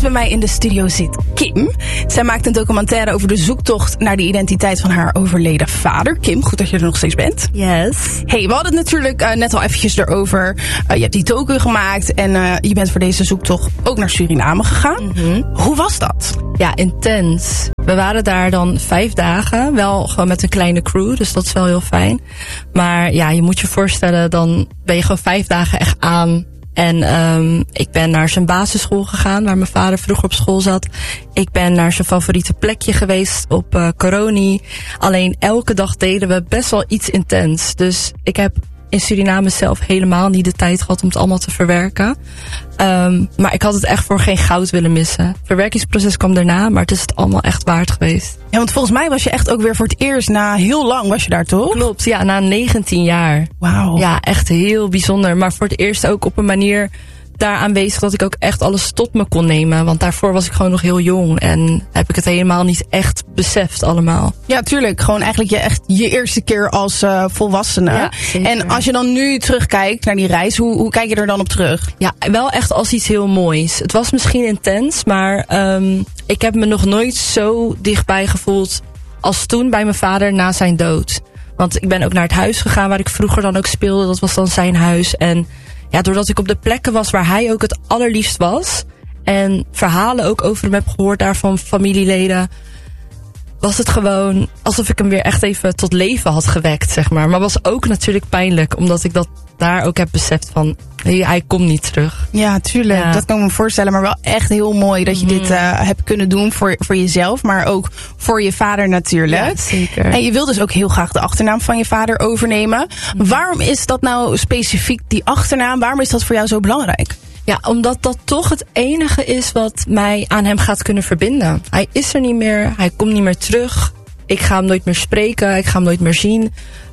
bij mij in de studio zit Kim. Zij maakt een documentaire over de zoektocht naar de identiteit van haar overleden vader. Kim, goed dat je er nog steeds bent. Yes. Hey, we hadden het natuurlijk net al eventjes erover. Je hebt die docu gemaakt en je bent voor deze zoektocht ook naar Suriname gegaan. Mm-hmm. Hoe was dat? Ja, intens. We waren daar dan 5 dagen. Wel gewoon met een kleine crew, dus dat is wel heel fijn. Maar ja, je moet je voorstellen, dan ben je gewoon 5 dagen echt aan. En ik ben naar zijn basisschool gegaan, waar mijn vader vroeger op school zat. Ik ben naar zijn favoriete plekje geweest op Coroni. Alleen elke dag deden we best wel iets intens. Dus ik heb in Suriname zelf helemaal niet de tijd gehad om het allemaal te verwerken. Maar ik had het echt voor geen goud willen missen. Het verwerkingsproces kwam daarna, maar het is het allemaal echt waard geweest. Ja, want volgens mij was je echt ook weer voor het eerst na heel lang was je daar, toch? Klopt, ja, na 19 jaar. Wauw. Ja, echt heel bijzonder. Maar voor het eerst ook op een manier daar aanwezig dat ik ook echt alles tot me kon nemen. Want daarvoor was ik gewoon nog heel jong en heb ik het helemaal niet echt beseft allemaal. Ja, tuurlijk. Gewoon eigenlijk je eerste keer als volwassene. Ja, en als je dan nu terugkijkt naar die reis, hoe kijk je er dan op terug? Ja, wel echt als iets heel moois. Het was misschien intens, maar ik heb me nog nooit zo dichtbij gevoeld als toen bij mijn vader na zijn dood. Want ik ben ook naar het huis gegaan waar ik vroeger dan ook speelde. Dat was dan zijn huis. En ja, doordat ik op de plekken was waar hij ook het allerliefst was. En verhalen ook over hem heb gehoord daar van familieleden. Was het gewoon alsof ik hem weer echt even tot leven had gewekt, zeg maar. Maar was ook natuurlijk pijnlijk, omdat ik dat daar ook heb beseft van, hij komt niet terug. Ja, tuurlijk. Ja. Dat kan ik me voorstellen. Maar wel echt heel mooi dat je dit hebt kunnen doen voor jezelf. Maar ook voor je vader natuurlijk. Ja, zeker. En je wil dus ook heel graag de achternaam van je vader overnemen. Waarom is dat nou specifiek, die achternaam? Waarom is dat voor jou zo belangrijk? Ja, omdat dat toch het enige is wat mij aan hem gaat kunnen verbinden. Hij is er niet meer, hij komt niet meer terug. Ik ga hem nooit meer spreken, ik ga hem nooit meer zien.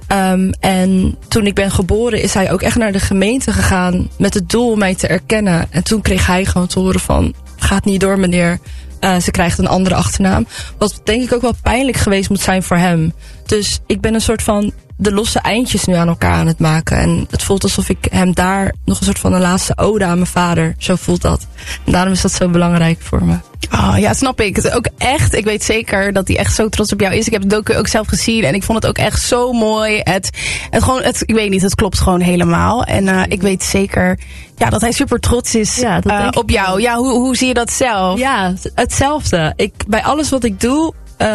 En toen ik ben geboren is hij ook echt naar de gemeente gegaan met het doel om mij te erkennen. En toen kreeg hij gewoon te horen van, gaat niet door meneer. Ze krijgt een andere achternaam. Wat denk ik ook wel pijnlijk geweest moet zijn voor hem. Dus ik ben een soort van de losse eindjes nu aan elkaar aan het maken. En het voelt alsof ik hem daar nog een soort van een laatste ode aan mijn vader. Zo voelt dat. En daarom is dat zo belangrijk voor me. Oh, ja, snap ik. Het is ook echt, ik weet zeker dat hij echt zo trots op jou is. Ik heb het docu ook zelf gezien en ik vond het ook echt zo mooi. Ik weet niet, het klopt gewoon helemaal. En ik weet zeker dat hij super trots is op jou. Ja, hoe zie je dat zelf? Ja, hetzelfde. Bij alles wat ik doe,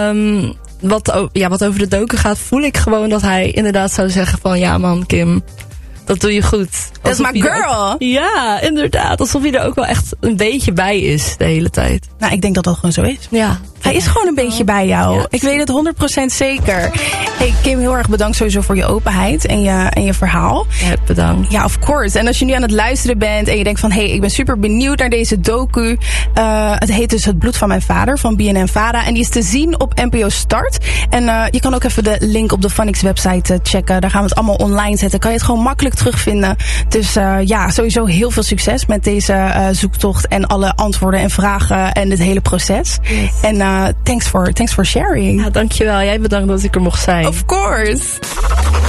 wat over de docu gaat, voel ik gewoon dat hij inderdaad zou zeggen van, ja man, Kim, dat doe je goed. That's my girl. Ja, inderdaad. Alsof hij er ook wel echt een beetje bij is de hele tijd. Nou, ik denk dat dat gewoon zo is. Ja. Hij is gewoon een beetje bij jou. Ja. Ik weet het 100% zeker. Hey Kim, heel erg bedankt sowieso voor je openheid en je verhaal. Ja, bedankt. Ja, of course. En als je nu aan het luisteren bent en je denkt van, hey, ik ben super benieuwd naar deze docu. Het heet dus Het bloed van mijn vader van BNN-Vara. En die is te zien op NPO Start. En je kan ook even de link op de Phonics website checken. Daar gaan we het allemaal online zetten. Kan je het gewoon makkelijk terugvinden. Dus sowieso heel veel succes met deze zoektocht en alle antwoorden en vragen en het hele proces. Yes. En thanks for sharing. Ja, dankjewel. Jij bedankt dat ik er mocht zijn. Of course.